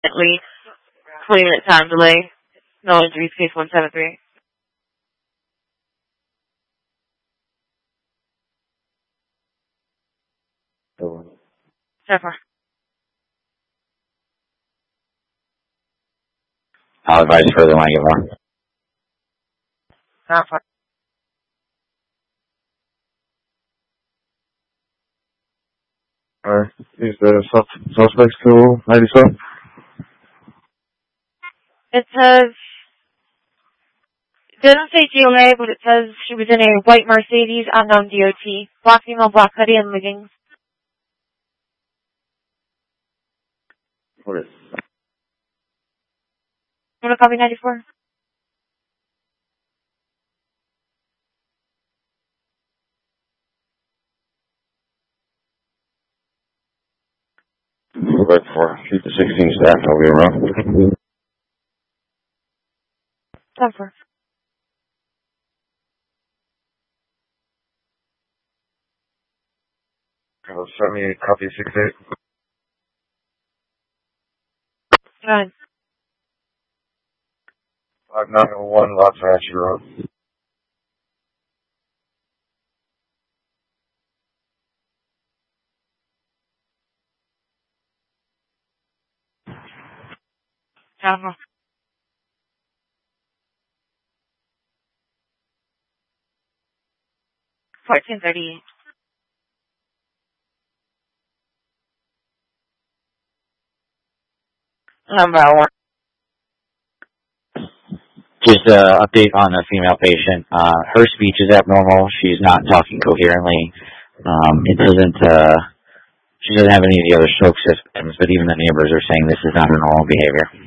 At least 20-minute time delay. No injuries, case 173. Jennifer. I'll advise further when I get more. Not far. Alright, is the suspect still 97? It says, it doesn't say GOA, but it says she was in a white Mercedes, unknown DOT. Black female, black hoodie, and leggings. What is You want to copy 94? Go back for keep the 16 staff, I'll be around. Jennifer. Send me a copy of 68. Good. 5901 Lots of Hatchet Road. Jennifer. $14.38. Number 1. Just update on the female patient. Her speech is abnormal. She's not talking coherently. She doesn't have any of the other stroke symptoms, but even the neighbors are saying this is not her normal behavior.